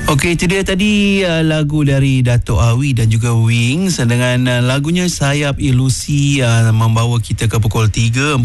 Okey, itu dia tadi lagu dari Dato' Awi dan juga Wings dengan lagunya Sayap Ilusi membawa kita ke pukul 3.14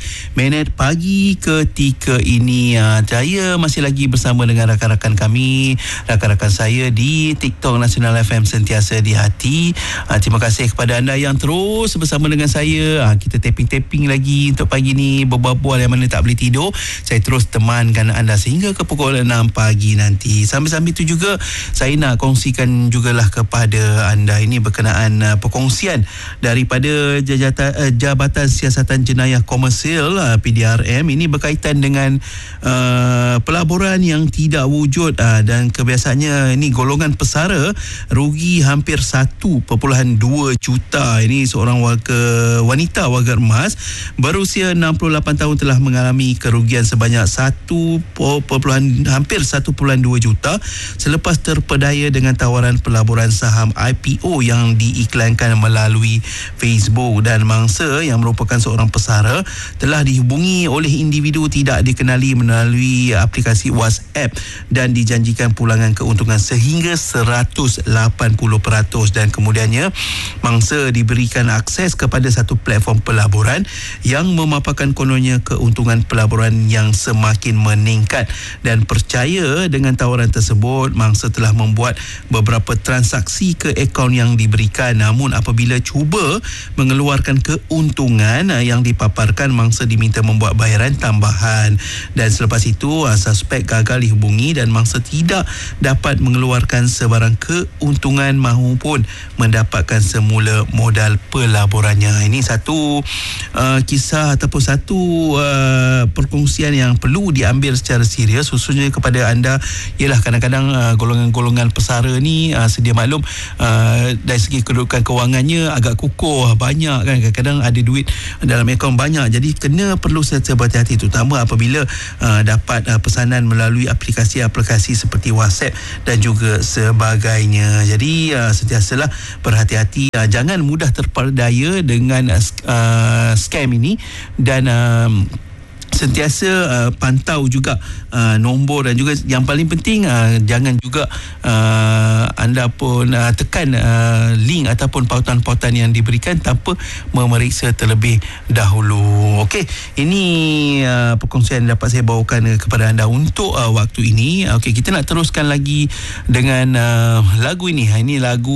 pagi ketika ini. Saya masih lagi bersama dengan rakan-rakan kami, rakan-rakan saya di TikTok Nasional FM Sentiasa di Hati. Terima kasih kepada anda yang terus bersama dengan saya. Kita tapping-tapping lagi untuk pagi ni, berbual-bual yang mana tak boleh tidur. Saya terus temankan anda sehingga ke pukul 6 pagi nanti. Sambil-sambil itu juga saya nak kongsikan jugalah kepada anda ini berkenaan perkongsian daripada Jabatan Siasatan Jenayah Komersial PDRM. Ini berkaitan dengan pelaburan yang tidak wujud dan kebiasaannya ini golongan pesara rugi hampir 1.2 juta. Ini seorang wanita warga emas berusia 68 tahun telah mengalami kerugian sebanyak hampir 1.2 juta selepas terpedaya dengan tawaran pelaburan saham IPO yang diiklankan melalui Facebook. Dan mangsa yang merupakan seorang pesara telah dihubungi oleh individu tidak dikenali melalui aplikasi WhatsApp dan dijanjikan pulangan keuntungan sehingga 180%, dan kemudiannya mangsa diberikan akses kepada satu platform pelaburan yang memaparkan kononnya keuntungan pelaburan yang semakin meningkat. Dan percaya dengan tawaran tersebut, mangsa telah membuat beberapa transaksi ke akaun yang diberikan. Namun apabila cuba mengeluarkan keuntungan yang dipaparkan, mangsa diminta membuat bayaran tambahan. Dan selepas itu suspek gagal dihubungi dan mangsa tidak dapat mengeluarkan sebarang keuntungan maupun mendapatkan semula modal pelaburannya. Ini satu kisah ataupun satu perkongsian yang perlu diambil secara serius, khususnya kepada anda. Ialah kadang-kadang golongan-golongan pesara ni sedia maklum dari segi kedudukan kewangannya agak kukuh, banyak kan, kadang-kadang ada duit dalam akaun banyak, jadi perlu sentiasa berhati-hati, terutama apabila dapat pesanan melalui aplikasi-aplikasi seperti WhatsApp dan juga sebagainya. Jadi sentiasalah berhati-hati, jangan mudah terperdaya dengan scam ini, dan sentiasa pantau juga nombor, dan juga yang paling penting jangan juga anda pun tekan link ataupun pautan-pautan yang diberikan tanpa memeriksa terlebih dahulu. Okey, ini perkongsian yang dapat saya bawakan kepada anda untuk waktu ini. Okey, kita nak teruskan lagi dengan lagu ini. Ini lagu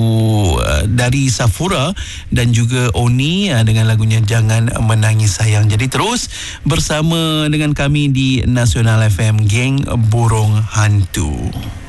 dari Safura dan juga Oni dengan lagunya Jangan Menangis Sayang. Jadi terus bersama dengan kami di Nasional FM, Geng Burung Hantu.